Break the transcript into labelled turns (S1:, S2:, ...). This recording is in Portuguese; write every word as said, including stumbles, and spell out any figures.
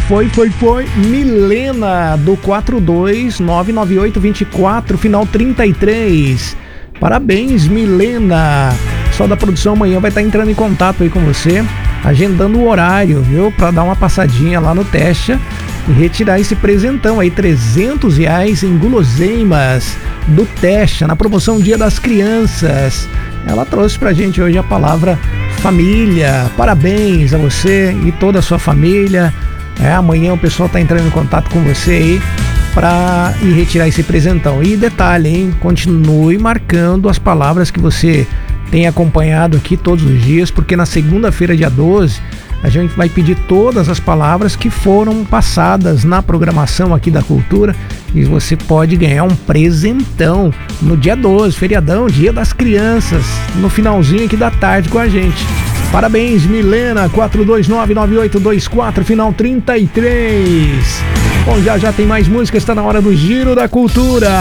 S1: foi, foi, foi. Milena, do quatro dois nove nove oito dois quatro, final trinta e três. Parabéns, Milena. Só da produção amanhã vai estar entrando em contato aí com você, agendando o horário, viu? Pra dar uma passadinha lá no Techa e retirar esse presentão aí, trezentos reais em guloseimas do Techa, na promoção Dia das Crianças. Ela trouxe pra gente hoje a palavra família. Parabéns a você e toda a sua família. É, amanhã o pessoal tá entrando em contato com você aí para ir retirar esse presentão. E detalhe, hein? Continue marcando as palavras que você tem acompanhado aqui todos os dias, porque na segunda-feira, dia doze, a gente vai pedir todas as palavras que foram passadas na programação aqui da Cultura e você pode ganhar um presentão no dia doze, feriadão, Dia das Crianças, no finalzinho aqui da tarde com a gente. Parabéns, Milena, quatro dois nove nove oito dois quatro, final trinta e três. Bom, já já tem mais música, está na hora do Giro da Cultura.